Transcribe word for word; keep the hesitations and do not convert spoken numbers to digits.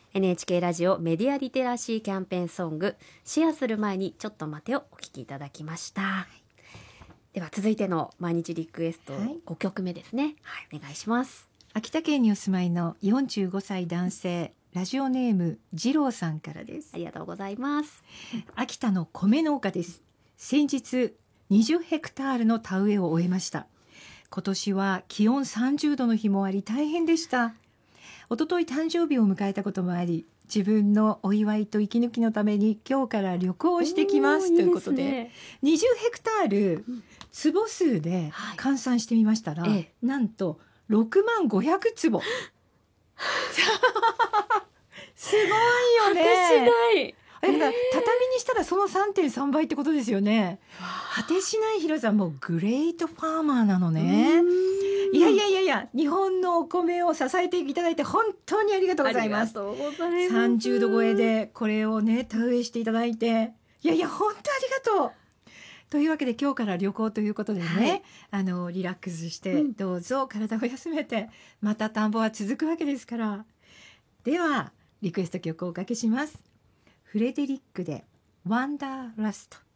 エヌエイチケー ラジオメディアリテラシーキャンペーンソングシェアする前にちょっと待てをお聴きいただきました、はい、では続いての毎日リクエストごきょくめですね、はい、お願いします。 秋田県にお住まいのよんじゅうごさい男性、ラジオネーム二郎さんからです。 ありがとうございます。 秋田の米農家です。先日にじゅうヘクタールの田植えを終えました。今年は気温さんじゅうどの日もあり大変でした。一昨日誕生日を迎えたこともあり、自分のお祝いと息抜きのために今日から旅行をしてきますということで、いいですね、にじゅうヘクタール坪数で換算してみましたら、はい、なんとろくまんごひゃくつぼすごいよね。 果てしないだから畳にしたらその さんてんさんばいってことですよね。果てしない広さ、もうグレートファーマーなのね。いやいやいやいや、日本のお米を支えていただいて本当にありがとうございます。さんじゅうど超えでこれをね田植えしていただいて、いやいや本当ありがとうというわけで、今日から旅行ということでね、はい、あのリラックスしてどうぞ体を休めて、うん、また田んぼは続くわけですから。ではリクエスト曲をおかけします。フレデリックでワンダーラスト。